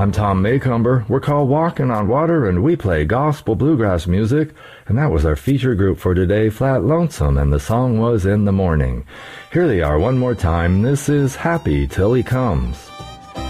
I'm Tom Maycomber. We're called Walking on Water, and we play gospel bluegrass music. And that was our feature group for today, Flat Lonesome, and the song was In the Morning. Here they are one more time. This is Happy Till He Comes.